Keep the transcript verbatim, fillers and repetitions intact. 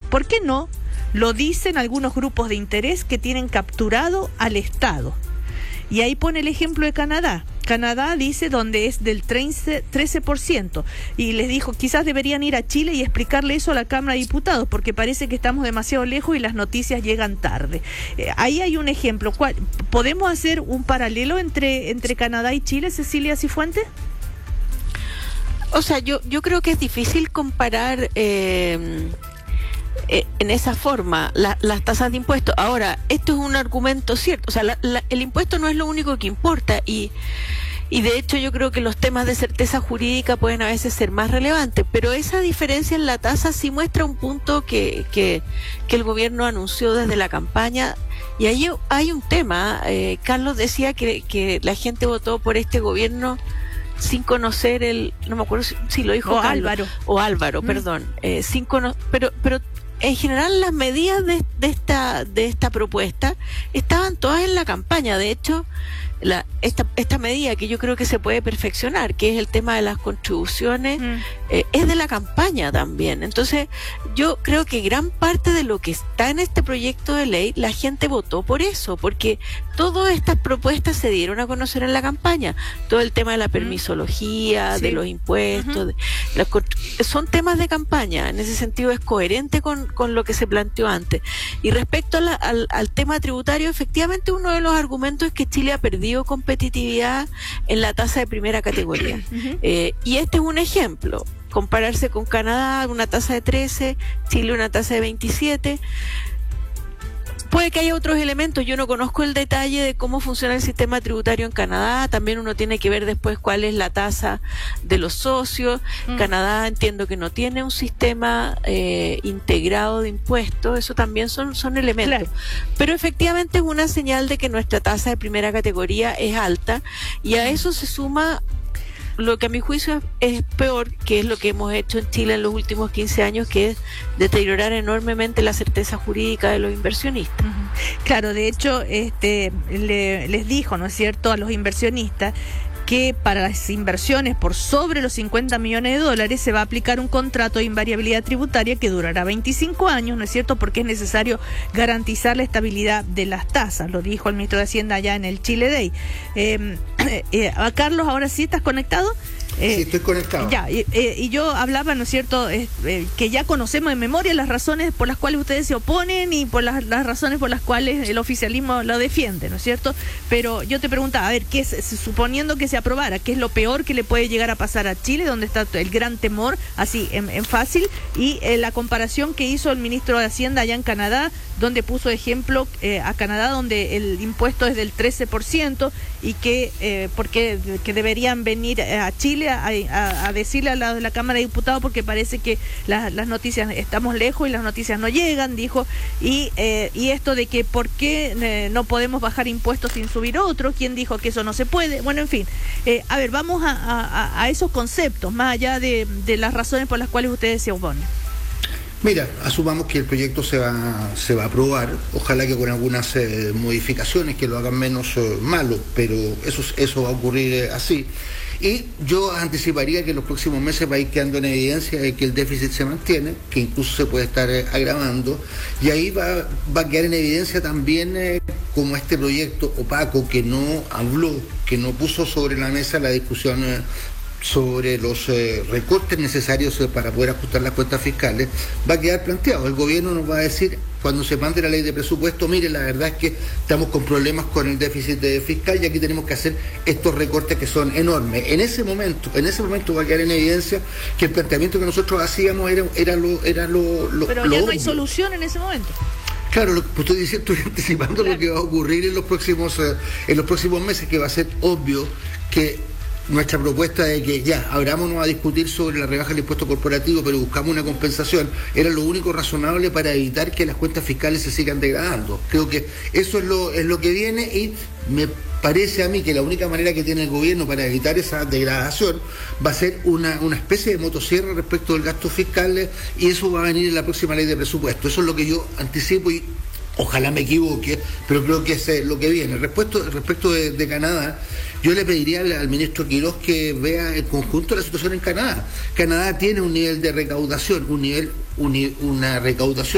¿Por qué no? Lo dicen algunos grupos de interés que tienen capturado al Estado. Y ahí pone el ejemplo de Canadá. Canadá dice donde es del trece por ciento. Y les dijo, quizás deberían ir a Chile y explicarle eso a la Cámara de Diputados, porque parece que estamos demasiado lejos y las noticias llegan tarde. Eh, ahí hay un ejemplo. ¿Cuál? ¿Podemos hacer un paralelo entre, entre Canadá y Chile, Cecilia Cifuentes? O sea, yo, yo creo que es difícil comparar... Eh... en esa forma la, las tasas de impuestos. Ahora, esto es un argumento cierto, o sea, la, la, el impuesto no es lo único que importa, y, y de hecho yo creo que los temas de certeza jurídica pueden a veces ser más relevantes, pero esa diferencia en la tasa sí muestra un punto que, que, que el gobierno anunció desde la campaña, y ahí hay un tema. eh, Carlos decía que, que la gente votó por este gobierno sin conocer el, no me acuerdo si, si lo dijo o Carlos, Álvaro o Álvaro, mm. perdón, eh, sin cono, pero pero en general las medidas de, de esta de esta propuesta estaban todas en la campaña. De hecho, la, esta esta medida que yo creo que se puede perfeccionar, que es el tema de las contribuciones, mm. eh, es de la campaña también. Entonces, yo creo que gran parte de lo que está en este proyecto de ley, la gente votó por eso, porque todas estas propuestas se dieron a conocer en la campaña. Todo el tema de la permisología, sí. de los impuestos, uh-huh. de, la, son temas de campaña. En ese sentido es coherente con, con lo que se planteó antes. Y respecto a la, al, al tema tributario, efectivamente uno de los argumentos es que Chile ha perdido competitividad en la tasa de primera categoría. Uh-huh. eh, y este es un ejemplo. Compararse con Canadá, una tasa de trece, Chile una tasa de veintisiete. Puede que haya otros elementos, yo no conozco el detalle de cómo funciona el sistema tributario en Canadá, también uno tiene que ver después cuál es la tasa de los socios. Mm. Canadá entiendo que no tiene un sistema eh, integrado de impuestos, eso también son, son elementos. Claro. Pero efectivamente es una señal de que nuestra tasa de primera categoría es alta, y a eso se suma lo que a mi juicio es peor, que es lo que hemos hecho en Chile en los últimos quince años, que es deteriorar enormemente la certeza jurídica de los inversionistas. Uh-huh. Claro, de hecho, este le, les dijo, ¿no es cierto?, a los inversionistas que para las inversiones por sobre los cincuenta millones de dólares se va a aplicar un contrato de invariabilidad tributaria que durará veinticinco años, ¿no es cierto?, porque es necesario garantizar la estabilidad de las tasas, lo dijo el ministro de Hacienda allá en el Chile Day. Eh, eh, Carlos, ¿ahora sí estás conectado? Eh, sí, estoy conectado. Ya, y, eh, y yo hablaba, ¿no es cierto?, eh, eh, que ya conocemos de memoria las razones por las cuales ustedes se oponen y por las, las razones por las cuales el oficialismo lo defiende, ¿no es cierto? Pero yo te preguntaba, a ver, ¿qué es, suponiendo que se aprobara, qué es lo peor que le puede llegar a pasar a Chile, donde está el gran temor, así, en, en fácil, y eh, la comparación que hizo el ministro de Hacienda allá en Canadá, donde puso ejemplo eh, a Canadá, donde el impuesto es del trece por ciento y que, eh, porque, que deberían venir a Chile A, a, a decirle a la de la Cámara de Diputados, porque parece que la, las noticias, estamos lejos y las noticias no llegan, dijo, y eh, y esto de que por qué eh, no podemos bajar impuestos sin subir otros, quién dijo que eso no se puede, bueno, en fin, eh, a ver, vamos a, a, a esos conceptos, más allá de, de las razones por las cuales ustedes se oponen. Mira, asumamos que el proyecto se va se va a aprobar, ojalá que con algunas eh, modificaciones que lo hagan menos eh, malo, pero eso, eso va a ocurrir eh, así. Y yo anticiparía que en los próximos meses va a ir quedando en evidencia de que el déficit se mantiene, que incluso se puede estar eh, agravando, y ahí va, va a quedar en evidencia también eh, como este proyecto opaco que no habló, que no puso sobre la mesa la discusión eh, sobre los eh, recortes necesarios eh, para poder ajustar las cuentas fiscales, va a quedar planteado. El gobierno nos va a decir, cuando se mande la ley de presupuesto, mire, la verdad es que estamos con problemas con el déficit fiscal y aquí tenemos que hacer estos recortes que son enormes. En ese momento, en ese momento va a quedar en evidencia que el planteamiento que nosotros hacíamos era, era lo, era lo, lo Pero lo ya no obvio. hay solución en ese momento. Claro, lo que estoy diciendo, estoy anticipando claro. lo que va a ocurrir en los próximos, eh, en los próximos meses, que va a ser obvio que nuestra propuesta de que ya, abrámonos a discutir sobre la rebaja del impuesto corporativo, pero buscamos una compensación, era lo único razonable para evitar que las cuentas fiscales se sigan degradando. Creo que eso es lo, es lo que viene, y me parece a mí que la única manera que tiene el gobierno para evitar esa degradación va a ser una, una especie de motosierra respecto del gasto fiscal, y eso va a venir en la próxima ley de presupuesto. Eso es lo que yo anticipo y ojalá me equivoque, pero creo que es lo que viene. Respecto, respecto de, de Canadá, yo le pediría al, al ministro Quirós que vea el conjunto de la situación en Canadá. Canadá tiene un nivel de recaudación, un nivel, un, una recaudación